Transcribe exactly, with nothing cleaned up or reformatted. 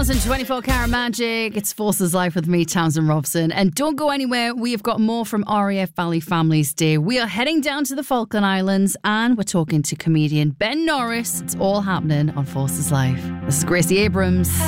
Listen, twenty-four Karat Magic. It's Forces Life with me, Townsend Robson. And don't go anywhere. We have got more from R A F Valley Families Day. We are heading down to the Falkland Islands and we're talking to comedian Ben Norris. It's all happening on Forces Life. This is Gracie Abrams.